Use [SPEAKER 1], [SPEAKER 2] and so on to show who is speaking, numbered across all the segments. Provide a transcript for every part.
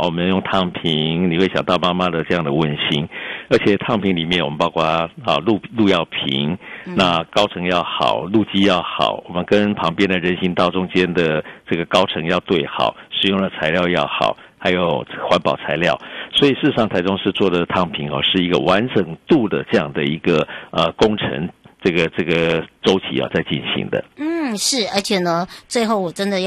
[SPEAKER 1] 我们用烫平，你会想到妈妈的这样的温馨。而且烫平里面我们包括路要平，那高层要好，路基要好，我们跟旁边的人行道中间的这个高层要对好，使用的材料要好，还有环保材料。所以事实上台中市做的烫平是一个完整度的这样的一个工程这个周期在进行的。
[SPEAKER 2] 是，而且呢，最后我真的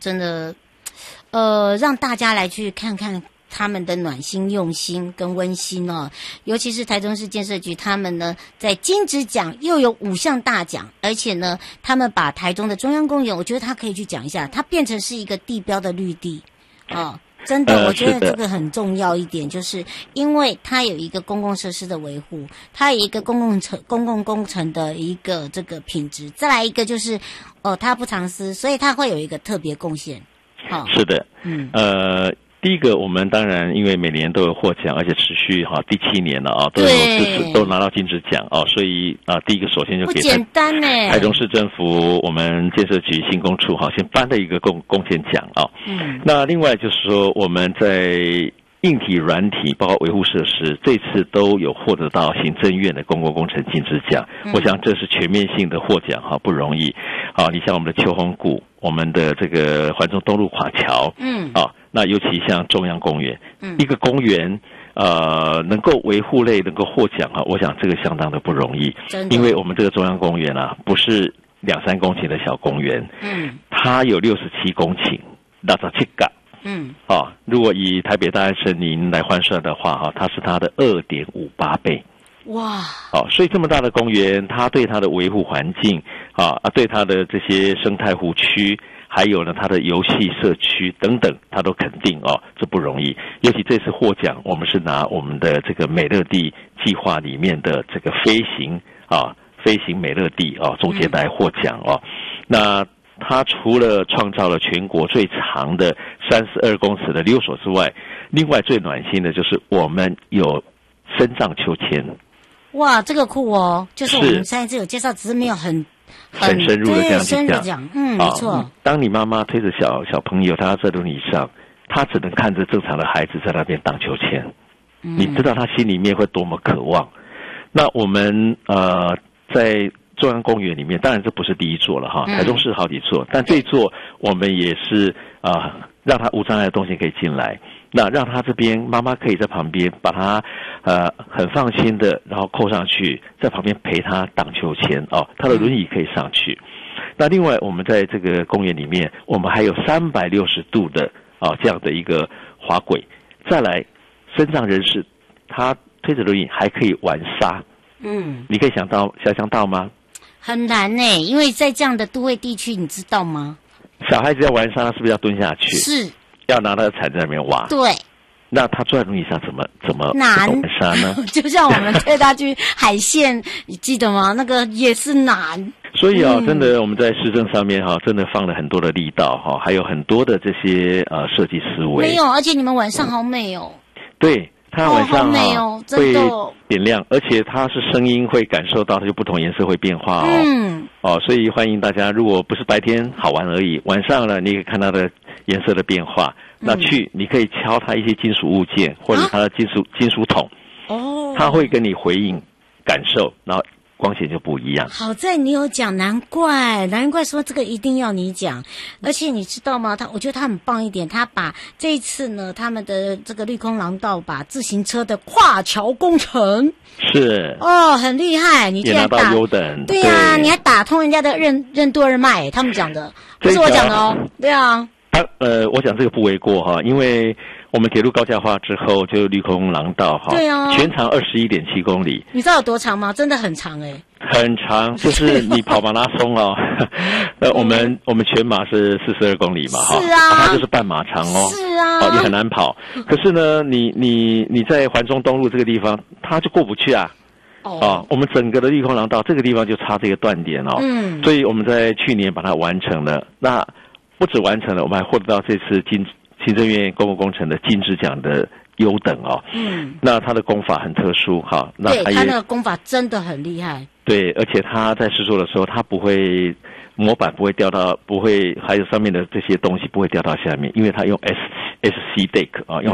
[SPEAKER 2] 让大家来去看看他们的暖心用心跟温馨尤其是台中市建设局，他们呢在金质奖又有5项大奖，而且呢他们把台中的中央公园，我觉得他可以去讲一下，它变成是一个地标的绿地真的，我觉得这个很重要一点，就是因为它有一个公共设施的维护，它有一个公共工程的一个这个品质，再来一个就是它不藏私，所以它会有一个特别贡献。
[SPEAKER 1] 是的，第一个，我们当然因为每年都有获奖，而且持续第7年了都拿到金质奖所以第一个首先就给
[SPEAKER 2] 不简单耶，
[SPEAKER 1] 台中市政府我们建设局新工处先颁了一个贡献奖那另外就是说我们在硬体软体包括维护设施这次都有获得到行政院的公共工程金质奖我想这是全面性的获奖不容易你像我们的秋红谷，我们的这个环中东路垮桥那尤其像中央公园一个公园能够维护类能够获奖我想这个相当的不容易，因为我们这个中央公园不是2-3公顷的小公园它有67公顷67个如果以台北大安森林来换算的话它是它的2.58倍。
[SPEAKER 2] 哇！
[SPEAKER 1] 所以这么大的公园，它对它的维护环境对它的这些生态湖区，还有呢它的游戏社区等等，它都肯定这不容易。尤其这次获奖，我们是拿我们的这个美乐地计划里面的这个飞行美乐地中间来获奖那它除了创造了全国最长的32公尺的溜索之外，另外最暖心的就是我们有深藏秋千。
[SPEAKER 2] 哇，这个酷就是我们上一次有介绍，只是没有很
[SPEAKER 1] 深入的这样
[SPEAKER 2] 深入讲没错。
[SPEAKER 1] 当你妈妈推着小朋友，他在轮椅上，他只能看着正常的孩子在那边荡秋千你知道他心里面会多么渴望。那我们在中央公园里面，当然这不是第一座了台中市好几座但这一座我们也是让他无障碍的东西可以进来，那让他这边妈妈可以在旁边把他很放心的然后扣上去，在旁边陪他荡秋千他的轮椅可以上去那另外我们在这个公园里面，我们还有360度的这样的一个滑轨，再来身障人士他推着轮椅还可以玩沙你可以想象到吗？
[SPEAKER 2] 很难因为在这样的都会地区，你知道吗？
[SPEAKER 1] 小孩子要玩沙是不是要蹲下去？
[SPEAKER 2] 是，
[SPEAKER 1] 要拿他的铲在那边挖。
[SPEAKER 2] 对，
[SPEAKER 1] 那他坐在轮椅上怎么
[SPEAKER 2] 难
[SPEAKER 1] 玩沙呢？
[SPEAKER 2] 就像我们带他去海线，你记得吗？那个也是难。
[SPEAKER 1] 所以真的我们在市政上面真的放了很多的力道还有很多的这些设计思维。
[SPEAKER 2] 没有，而且你们晚上好美
[SPEAKER 1] 对。它晚上会点亮，而且它是声音会感受到它就不同颜色会变化所以欢迎大家，如果不是白天好玩而已，晚上了你可以看它的颜色的变化那你可以敲它一些金属物件或者它的金属桶它会跟你回应感受，然后光线就不一样。
[SPEAKER 2] 好在你有讲，难怪说这个一定要你讲。而且你知道吗？我觉得他很棒一点，他把这一次呢，他们的这个绿空廊道把自行车的跨桥工程
[SPEAKER 1] 是
[SPEAKER 2] 很厉害，你竟然
[SPEAKER 1] 也拿到优等。
[SPEAKER 2] 对啊，你还打通人家的任督二脉，他们讲的不是我讲的对啊。
[SPEAKER 1] 我讲这个不为过因为我们铁路高架化之后，就绿空廊道
[SPEAKER 2] 对啊，
[SPEAKER 1] 全长21.7公里。
[SPEAKER 2] 你知道有多长吗？真的很长
[SPEAKER 1] 很长，就是你跑马拉松我们全马是42公里嘛
[SPEAKER 2] 是啊，
[SPEAKER 1] 它就是半马长
[SPEAKER 2] 是啊，
[SPEAKER 1] 也很难跑。可是呢，你在环中东路这个地方，它就过不去我们整个的绿空廊道这个地方就差这个断点所以我们在去年把它完成了。那不止完成了，我们还获得到这次行政院公共工程的金质奖的优等那它的工法很特殊那
[SPEAKER 2] 它那个工法真的很厉害。
[SPEAKER 1] 对，而且它在施作的时候，它不会模板不会掉到，还有上面的这些东西不会掉到下面，因为它用 SC deck 用